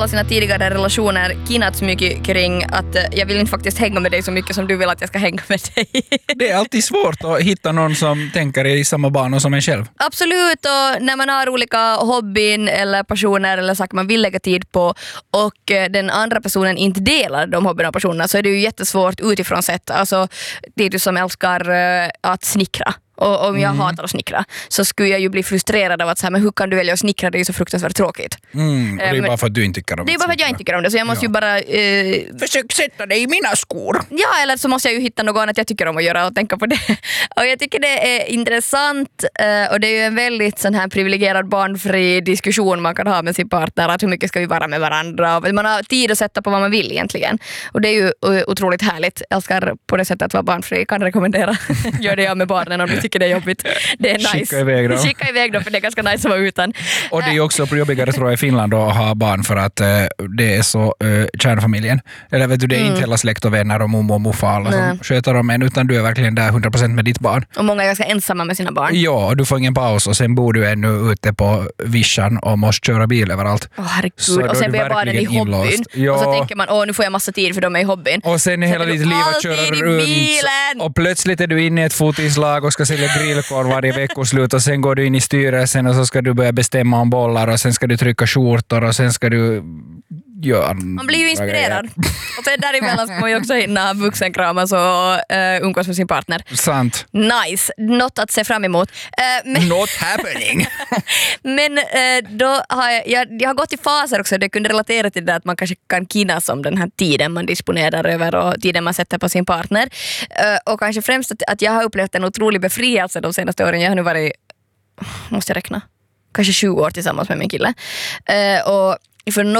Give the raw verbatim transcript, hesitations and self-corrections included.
alla sina tidigare relationer kinats mycket kring att eh, jag vill inte faktiskt hänga med dig så mycket som du vill att jag ska hänga med dig. Det är alltid svårt att hitta någon som tänker i samma banor som en själv. Absolut, och när man har olika hobbyn eller passioner eller saker man vill lägga tid på och eh, den andra personen inte delar de hobbyerna och passionerna, så är det ju jättesvårt utifrån sett. Alltså, det är du som älskar eh, att snickra. Och om jag mm. hatar att snickra så skulle jag ju bli frustrerad av att så här, men hur kan du välja att snickra, det är ju så fruktansvärt tråkigt. Mm, och det är um, bara för att du inte tycker om det. Det är bara för att jag inte tycker om det, så jag måste ja. ju bara... Eh, Försök sätta dig i mina skor. Ja, eller så måste jag ju hitta något annat jag tycker om att göra och tänka på det. Och jag tycker det är intressant eh, och det är ju en väldigt sån här privilegierad barnfri diskussion man kan ha med sin partner, att hur mycket ska vi vara med varandra och man har tid att sätta på vad man vill egentligen. Och det är ju otroligt härligt. Jag älskar på det sättet att vara barnfri, kan rekommendera. Gör det jag med barnen om du tycker det är jobbigt. Det är nice. Skicka iväg då. Skicka iväg då, för det är ganska nice att vara utan. Och det är också jobbigare tror jag i Finland att ha barn för att uh, det är så uh, kärnfamiljen. Eller vet du, det är mm. inte hela släkt och vänner och mormor och morfar alla som sköter dem än, utan du är verkligen där hundra procent med ditt barn. Och många är ganska ensamma med sina barn. Ja, du får ingen paus och sen bor du ännu ute på vischan och måste köra bil överallt. Åh oh, herregud, och sen blir barnen i hobbyn. Ja. Och så tänker man, åh nu får jag massa tid för de är i hobbyn. Och sen är hela ditt liv att köra runt. Och plötsligt är du inne i ett fotislag och ska sälja grillkorv varje veckoslut och sen går du in i styrelsen och så ska du börja bestämma om bollar och sen ska du trycka skjortor och sen ska du göra... Man blir ju inspirerad. Och sen däremellan ska man ju också hinna vuxenkramas och uh, umgås med sin partner. Sant. Nice. Något att se fram emot. Uh, men... Not happening. men uh, då har jag, jag, jag har gått i faser också. Det kunde relatera till det att man kanske kan kinas om den här tiden man disponerar över och tiden man sätter på sin partner. Uh, och kanske främst att, att jag har upplevt en otrolig befrielse de senaste åren. Jag har nu varit, måste jag räkna, kanske sju år tillsammans med min kille. Uh, och för